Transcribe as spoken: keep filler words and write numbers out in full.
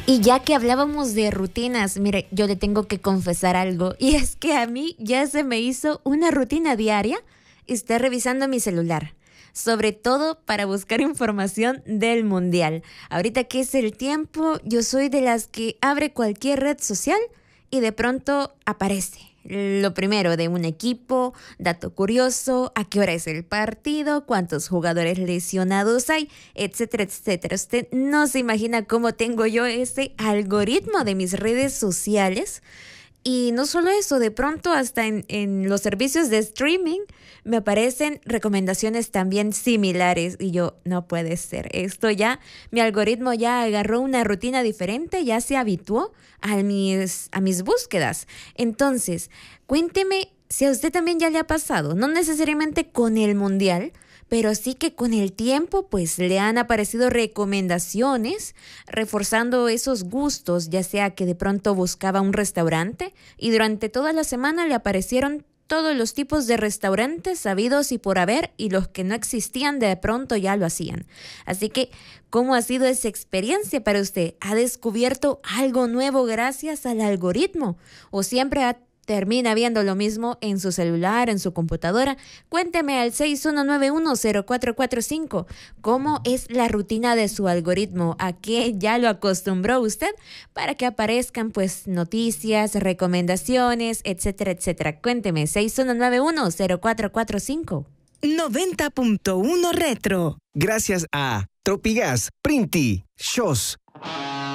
Y ya que hablábamos de rutinas, mire, yo le tengo que confesar algo, y es que a mí ya se me hizo una rutina diaria estar revisando mi celular, sobre todo para buscar información del mundial. Ahorita que es el tiempo, yo soy de las que abre cualquier red social y de pronto aparece lo primero de un equipo, dato curioso, a qué hora es el partido, cuántos jugadores lesionados hay, etcétera, etcétera. Usted no se imagina cómo tengo yo ese algoritmo de mis redes sociales. Y no solo eso, de pronto hasta en, en los servicios de streaming me aparecen recomendaciones también similares y yo, no puede ser, esto ya, mi algoritmo ya agarró una rutina diferente, ya se habituó a mis, a mis búsquedas. Entonces, cuénteme si a usted también ya le ha pasado, no necesariamente con el mundial, pero sí que con el tiempo pues le han aparecido recomendaciones reforzando esos gustos, ya sea que de pronto buscaba un restaurante y durante toda la semana le aparecieron todos los tipos de restaurantes sabidos y por haber, y los que no existían de pronto ya lo hacían. Así que, ¿cómo ha sido esa experiencia para usted? ¿Ha descubierto algo nuevo gracias al algoritmo? ¿O siempre ha termina viendo lo mismo en su celular, en su computadora? Cuénteme al seis uno nueve uno cero cuatro cuatro cinco. ¿Cómo es la rutina de su algoritmo? ¿A qué ya lo acostumbró usted para que aparezcan pues noticias, recomendaciones, etcétera, etcétera? Cuénteme, seis uno nueve uno cero cuatro cuatro cinco. noventa punto uno Retro. Gracias a Tropigas, Printi, Shos,